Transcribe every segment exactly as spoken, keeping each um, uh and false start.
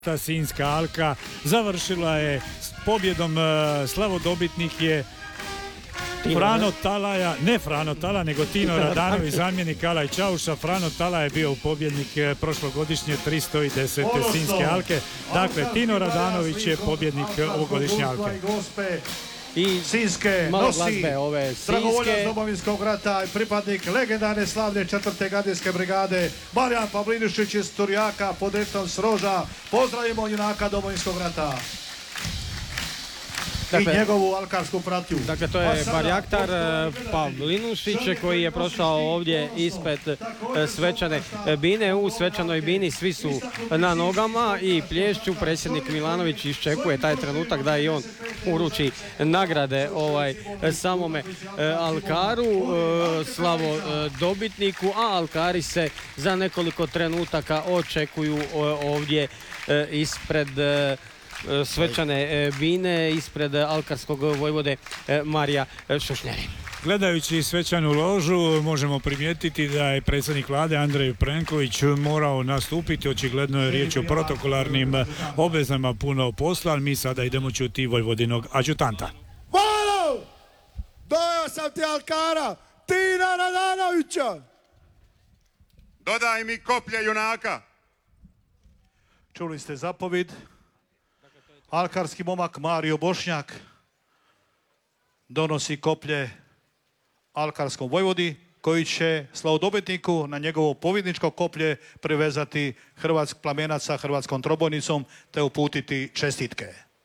Ta Sinjska alka završila je s pobjedom. Slavodobitnik je Frano Talaja, ne Frano Tala, nego Tino Radanović, zamjenik Alaj Čauša. Frano Tala je bio pobjednik prošlogodišnje tristo desete Sinjske alke. Dakle, Tino Radanović je pobjednik ovogodišnje alke. I Sinjske nosi dragovoljac Domovinskog rata i pripadnik legendarne slavne četvrte gardijske brigade Marijan Pavlinušić iz Turjaka pod rektom Sroža. Pozdravimo junaka Domovinskog rata. Dakle, i njegovu alkarsku pratnju. Dakle, to je barjaktar Pavlinušić koji je prošao ovdje ispred svečane bine. U svečanoj bini svi su na nogama i plješću. Predsjednik Milanović iščekuje taj trenutak da i on uruči nagrade ovaj samome alkaru, slavodobitniku, a alkari se za nekoliko trenutaka očekuju ovdje ispred svečane bine, ispred alkarskog vojvode Marija Šušnjari. Gledajući svečanu ložu možemo primijetiti da je predsjednik vlade Andrej Plenković morao nastupiti. Očigledno je riječ o protokolarnim obvezama, puno posla, ali mi sada idemo čuti vojvodinog adjutanta. Hvala! Dojao sam ti alkara Tina Radanovića! Dodaj mi koplje junaka! Čuli ste zapovid. Alkarski momak Mario Bošnjak donosi koplje alkarskom vojvodi koji će slavodobitniku na njegovo pobjedničko koplje privezati hrvatski plamenac sa hrvatskom trobojnicom te uputiti čestitke.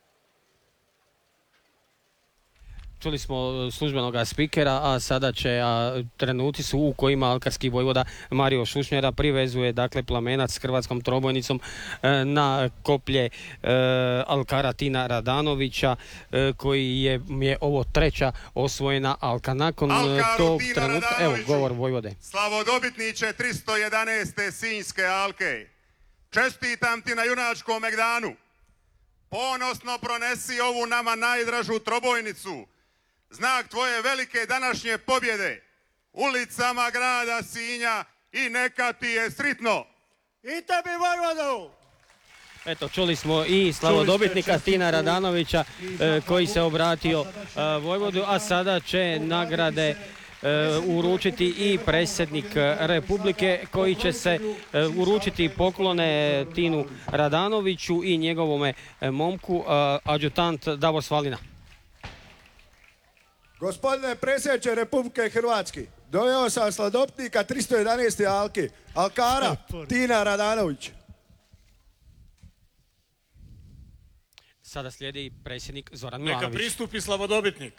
Čuli smo službenog spikera, a sada će a, trenuti su u kojima alkarski vojvoda Mario Šušnjara privezuje dakle plamenac s hrvatskom trobojnicom e, na koplje e, alkara Tina Radanovića e, koji je, je ovo treća osvojena alka. Nakon Alkaru tog Tina trenutka, evo govor vojvode. Slavodobitniče tristo jedanaeste Sinjske alke, čestitam ti na junačkom megdanu. Ponosno pronesi ovu nama najdražu trobojnicu, znak tvoje velike današnje pobjede, ulicama grada Sinja i neka ti je sritno. I tebi vojvodu! Eto, čuli smo i slavodobitnika Tina Radanovića e, koji se obratio e, vojvodu, a sada će nagrade e, uručiti i predsjednik Republike koji će se e, uručiti poklone Tinu Radanoviću i njegovome e, momku, e, adjutant Davor Svalina. Gospodine predsjedniče Republike Hrvatske, doveo sam slavodobitnika tristo jedanaeste alke, alkara Tina Radanovića. Sada slijedi predsjednik Zoran Milanović. Neka pristupi slavodobitnik.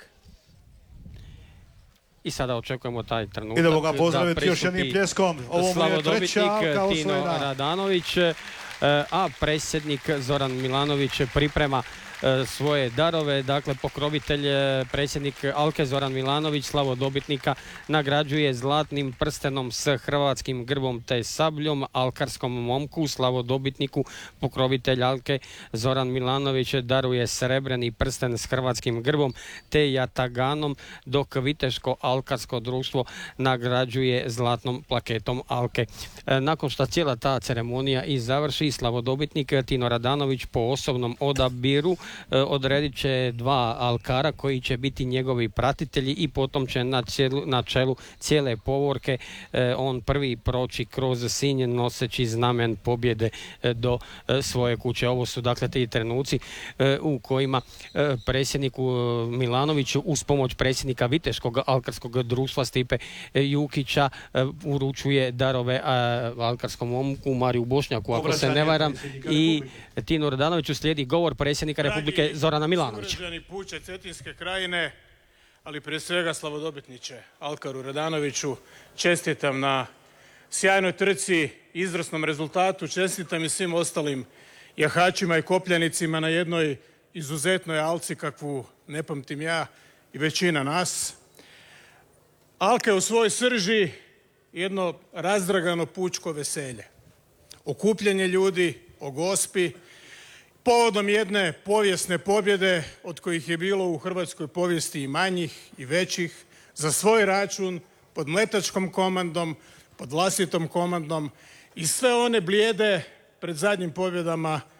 I sada očekujemo taj trenutak. Idemo ga pozdraviti još jednim pljeskom. Ovo je treća alka osvojena. Radanović, a predsjednik Zoran Milanović priprema svoje darove. Dakle, pokrovitelj, predsjednik alke Zoran Milanović slavodobitnika nagrađuje zlatnim prstenom s hrvatskim grbom te sabljom. Alkarskom momku slavodobitniku pokrovitelj alke Zoran Milanović daruje srebreni prsten s hrvatskim grbom te jataganom, dok Viteško alkarsko društvo nagrađuje zlatnom plaketom alke. Nakon što cijela ta ceremonija i završi, slavodobitnik Tino Radanović po osobnom odabiru odredit će dva alkara koji će biti njegovi pratitelji i potom će na, cijelu, na čelu cijele povorke eh, on prvi proći kroz Sinj noseći znamen pobjede eh, do eh, svoje kuće. Ovo su dakle ti trenuci eh, u kojima eh, predsjedniku Milanoviću uz pomoć predsjednika Viteškog alkarskog društva Stipe eh, Jukića eh, uručuje darove eh, alkarskom momku Mariju Bošnjaku, ako se ne varam, i Tinu Radanoviću slijedi govor predsjednika Republike Zorana Milanovića. Sugrađani puče Cetinske krajine, ali prije svega slavodobitniče Alkaru Radanoviću, čestitam na sjajnoj trci, izvrsnom rezultatu, čestitam i svim ostalim jahačima i kopljanicima na jednoj izuzetnoj alci kakvu ne pamtim ja i većina nas. Alka je u svojoj srži jedno razdragano pučko veselje, okupljanje ljudi o Gospi, povodom jedne povijesne pobjede od kojih je bilo u hrvatskoj povijesti i manjih i većih, za svoj račun, pod mletačkom komandom, pod vlastitom komandom, i sve one blijede pred zadnjim pobjedama